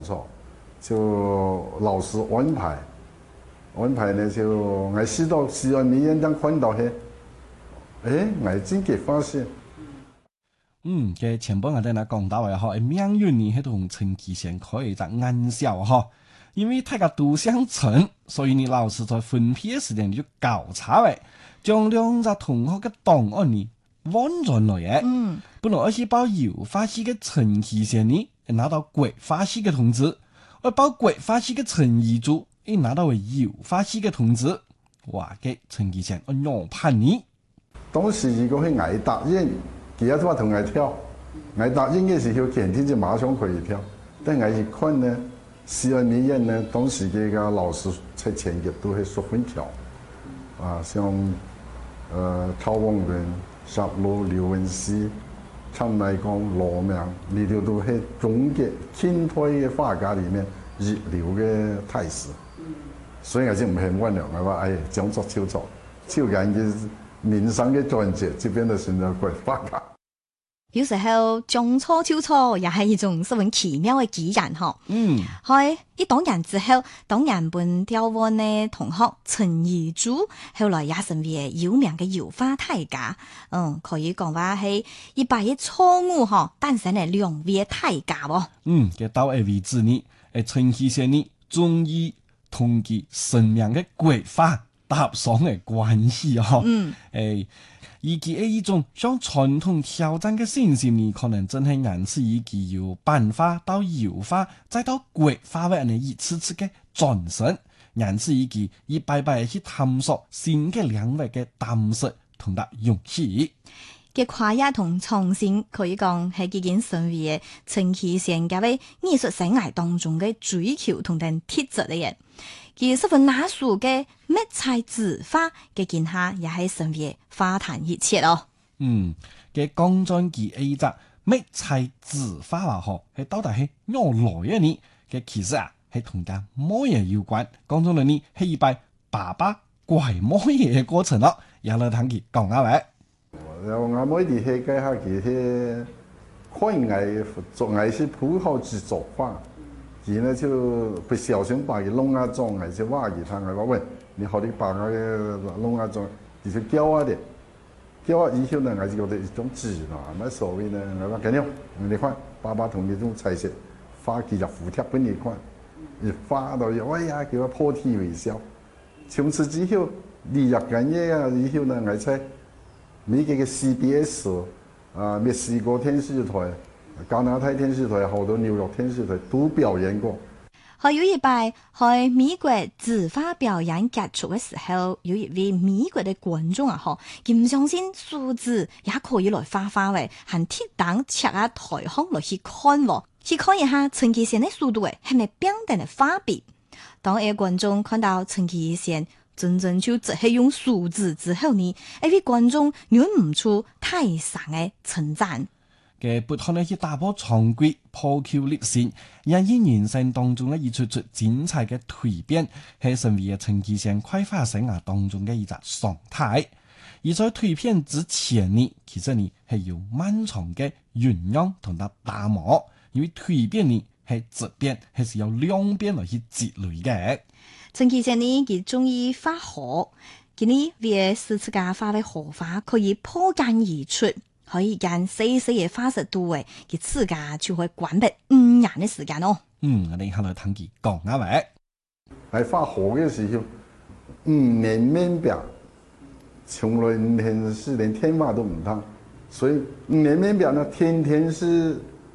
错，就老師安排呢就我試到試完美院當看到係，我真嘅發現。 嘅前半我哋嗱講到嘅嗬，命運呢係同陳其賢可以就暗笑嗬，因為大家都相襯，所以你老師在分配嘅時間就搞差嘅，將兩隻同學嘅檔案呢換轉來嘅。本來我是報油花系嘅陳其賢呢，拿到桂花系嘅通知，我報桂花系嘅陳義珠，拿到係油花系嘅通知，哇嘅陳其賢我樣叛逆。 當時如果係捱答應，佢一話同我跳，捱答應嘅時候，前天就馬上可以跳。但我一看呢，試完美院呢，當時嘅個老師出前嘅都係十分跳，像陶王倫、十路、劉文熙、陳乃光、羅明，呢條都係中嘅近代嘅畫家裡面一流嘅大師。所以我就唔係問了，我話將作就作，就感覺名聲嘅轉折，這邊的現在鬼畫家。 有時候將錯就錯，也係一種十分奇妙嘅機緣嗬。喺一當然之後，當然本調換呢同學陳義珠，後來也成為有名嘅油畫大家。可以講話係一百一錯誤嗬，誕生係兩位大家喎。 嘅到誒為止呢，陳其賢呢終於同佢生命嘅鬼畫搭上嘅關係嗬。以及一種像傳統挑戰嘅信息呢，可能真係源自於佢由版畫到油畫，再到鬼畫嘅呢一次次嘅轉身，源自於佢一擺擺去探索新嘅領域嘅膽識同埋勇氣。 嘅跨越同創新可以講係幾件成為嘅陳其賢嘅喺藝術生涯當中嘅追求同埋特質嘅人。其十分拿手嘅墨彩字畫嘅見下，也係成為花壇熱切咯。 嘅講真佢一隻墨彩字畫話嗬，係到底係攞來嘅呢？嘅其實係同家摸嘢有關。講真呢係一擺爸爸拐摸嘢嘅過程咯，有嚟聽佢講下喂。 我每啲係計下佢係看藝做藝是普好之作畫。佢呢就不小心把佢弄啊撞，還是挖佢，他我話喂，你好啲把佢弄啊撞，佢就叫我哋，叫我以後呢，我就覺得一種自然啊，乜所謂呢？我話緊要，你看爸爸同你種彩色畫幾隻符貼俾你看，一畫到哎呀，叫我破涕為笑。從此之後，你入緊嘢啊，以後呢，我猜美國嘅 CBS 墨西哥電視台。加拿大電視台好多紐約電視台都表演過。 還有一擺喺美國字畫表演結束嘅時候，有一位美國嘅觀眾嗬，佢唔相信數字也可以來畫畫嘅，還鐵膽赤下台腔來去看喎，去看一下陳其賢嘅速度係咪變定嘅畫筆。當一個觀眾看到陳其賢真正就只係用數字之後呢，一位觀眾忍唔住大聲嘅稱讚。 嘅不可能去打破常規、破舊立新，因為人生當中咧而出精彩嘅蛻變，係成為陳其賢快畫生涯當中嘅一個常態。而在蛻變之前呢，其實呢係有漫長嘅醞釀同埋打磨，因為蛻變呢係質變，係是由量變嚟去積累嘅。 陳其賢呢，佢中意畫河，佢呢為四次家畫嘅河畫可以破繭而出。可以間細細嘅花式度嘅，佢自家就會管筆5年嘅時間咯。 我哋下來聽佢講下喂。 喺畫河嘅時候，5年面壁，從來連是連天花都唔燙，所以5年面壁呢，天天是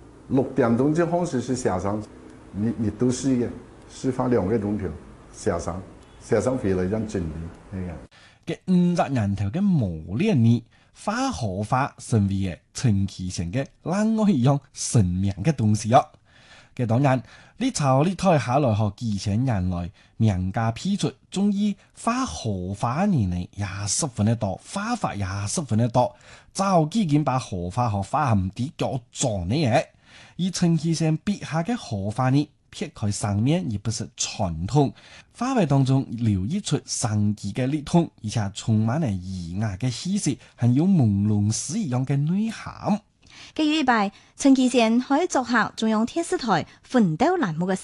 6點鐘就開始是下山，你都是嘅，是畫2個鐘頭下山回來一陣準備。 嘅50年頭嘅磨練呢？花河畫成為嘅陳其賢嘅另外一樣神明嘅東西咯。嘅當然，你朝你睇下來學幾千年來名家批出，中意花河畫年嚟也十分的多，畫法也十分的多，早幾件把河畫和畫含啲叫做呢嘢。而陳其賢筆下嘅河畫呢？撇開上面也不是傳統，畫畫當中流溢出生機嘅律動，而且充滿了儒雅嘅氣息，還有朦朧詩一樣嘅內涵。 嘅有一擺，陳其賢可以作客中央電視台奮鬥欄目嘅